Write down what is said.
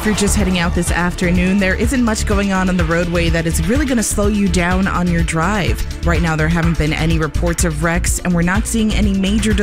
if you're just heading out this afternoon, there isn't much going on the roadway that is really going to slow you down on your drive. Right now, there haven't been any reports of wrecks, and we're not seeing any major